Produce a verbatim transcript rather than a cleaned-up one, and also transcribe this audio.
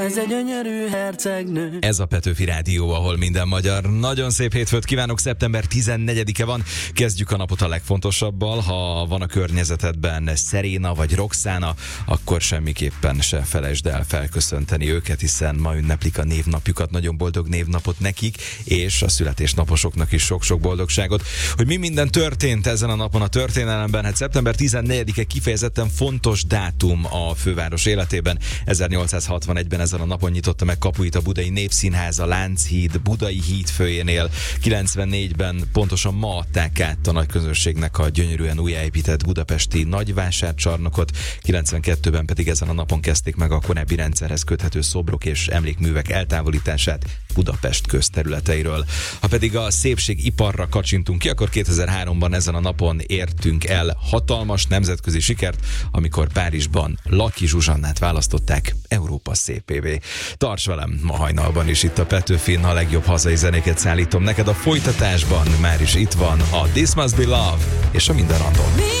Ez egy gyönyörű hercegnő. Ez a Petőfi Rádió, ahol minden magyar. Nagyon szép hétfőt kívánok, szeptember tizennegyedike van. Kezdjük a napot a legfontosabbal. Ha van a környezetedben Szeréna vagy Roxana, akkor semmiképpen se felejtsd el felköszönteni őket, hiszen ma ünneplik a névnapjukat. Nagyon boldog névnapot nekik, és a születésnaposoknak is sok-sok boldogságot. Hogy mi minden történt ezen a napon a történelemben, hát szeptember tizennegyedike kifejezetten fontos dátum a főváros életében. ezernyolcszázhatvanegyben ezen a napon nyitotta meg kapuit a Budai Népszínház a Lánchíd Budai hídfőjénél. kilencvennégyben pontosan ma adták át a nagyközönségnek a gyönyörűen újjáépített budapesti nagyvásárcsarnokot, kilencvenkettőben pedig ezen a napon kezdték meg a korábbi rendszerhez köthető szobrok és emlékművek eltávolítását Budapest közterületeiről. Ha pedig a szépségiparra kacsintunk ki, akkor kétezer-háromban ezen a napon értünk el hatalmas nemzetközi sikert, amikor Párizsban Laki Zsuzsannát választották Európa szépévé. Tarts velem ma hajnalban is itt a Petőfin, a legjobb hazai zenéket szállítom neked a folytatásban. Már is itt van a This Must Be Love és a Minden Random.